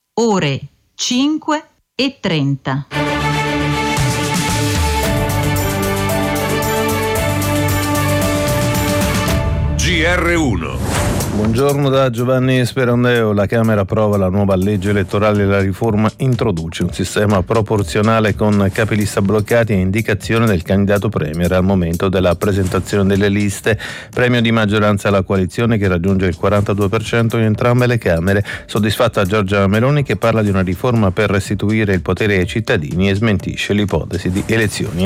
ore 5:30. GR1. Buongiorno da Giovanni Sperandeo. La Camera approva la nuova legge elettorale e la riforma introduce un sistema proporzionale con capilista bloccati e indicazione del candidato premier al momento della presentazione delle liste. Premio di maggioranza alla coalizione che raggiunge il 42% in entrambe le Camere. Soddisfatta Giorgia Meloni che parla di una riforma per restituire il potere ai cittadini e smentisce l'ipotesi di elezioni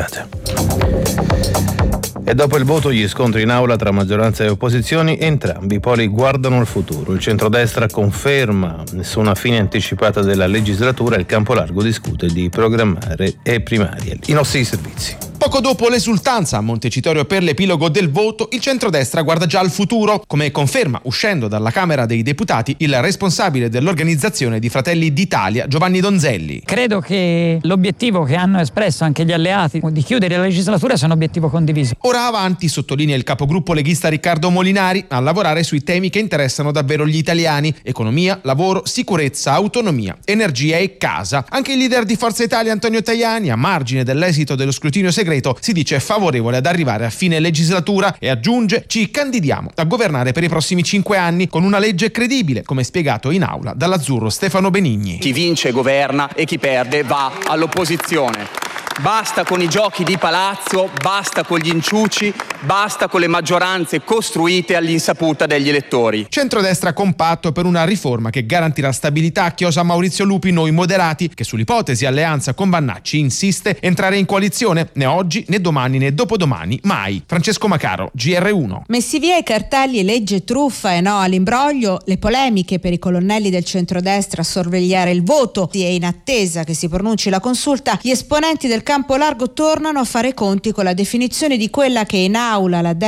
anticipate. E dopo il voto gli scontri in aula tra maggioranza e opposizioni, entrambi i poli guardano il futuro. Il centrodestra conferma nessuna fine anticipata della legislatura, il Campolargo discute di programmare e primarie i nostri servizi. Poco dopo l'esultanza a Montecitorio per l'epilogo del voto, il centrodestra guarda già al futuro, come conferma uscendo dalla Camera dei Deputati il responsabile dell'organizzazione di Fratelli d'Italia, Giovanni Donzelli. Credo che l'obiettivo che hanno espresso anche gli alleati di chiudere la legislatura sia un obiettivo condiviso. Ora avanti, sottolinea il capogruppo leghista Riccardo Molinari, a lavorare sui temi che interessano davvero gli italiani: economia, lavoro, sicurezza, autonomia, energia e casa. Anche il leader di Forza Italia, Antonio Tajani, a margine dell'esito dello scrutinio segreto, si dice favorevole ad arrivare a fine legislatura e aggiunge: ci candidiamo a governare per i prossimi 5 anni con una legge credibile, come spiegato in aula dall'azzurro Stefano Benigni. Chi vince governa e chi perde va all'opposizione. Basta con i giochi di palazzo, basta con gli inciuci, basta con le maggioranze costruite all'insaputa degli elettori. Centrodestra compatto per una riforma che garantirà stabilità, chiosa Maurizio Lupi, noi moderati, che sull'ipotesi alleanza con Vannacci insiste: entrare in coalizione né oggi né domani né dopodomani, mai. Francesco Macaro, GR1. Messi via i cartelli legge truffa e no all'imbroglio, le polemiche per i colonnelli del centrodestra a sorvegliare il voto e in attesa che si pronunci la consulta, gli esponenti del Campolargo tornano a fare conti con la definizione di quella che in aula la